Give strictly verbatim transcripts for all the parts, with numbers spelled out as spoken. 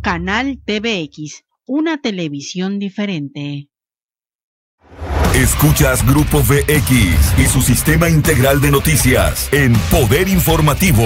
Canal T V X, una televisión diferente. Escuchas Grupo V X y su sistema integral de noticias en Poder Informativo.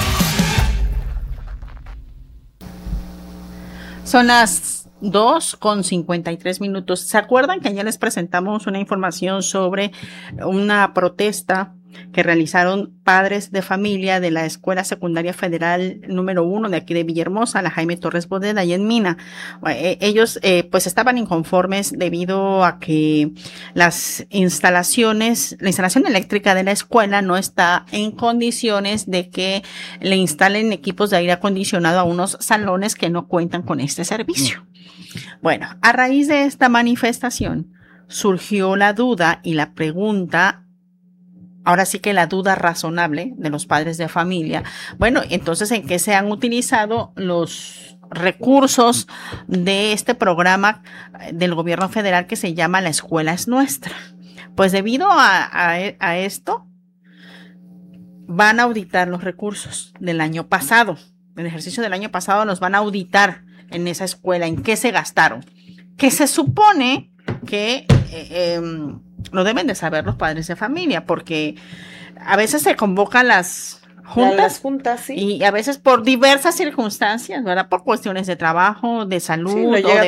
Son las dos con cincuenta y tres minutos. ¿Se acuerdan que ayer les presentamos una información sobre una protesta que realizaron padres de familia de la Escuela Secundaria Federal número uno de aquí de Villahermosa, la Jaime Torres Bodeda, y en Mina? Eh, ellos eh, pues estaban inconformes debido a que las instalaciones, la instalación eléctrica de la escuela no está en condiciones de que le instalen equipos de aire acondicionado a unos salones que no cuentan con este servicio. Bueno, a raíz de esta manifestación surgió la duda y la pregunta, ahora sí que la duda razonable de los padres de familia. Bueno, entonces, ¿en qué se han utilizado los recursos de este programa del gobierno federal que se llama La Escuela es Nuestra? Pues debido a, a, a esto, van a auditar los recursos del año pasado. El ejercicio del año pasado los van a auditar en esa escuela, en qué se gastaron. Que se supone que eh, eh, lo deben de saber los padres de familia, porque a veces se convocan las juntas, las juntas sí. Y a veces por diversas circunstancias, ¿verdad? Por cuestiones de trabajo, de salud, sí, no o llega de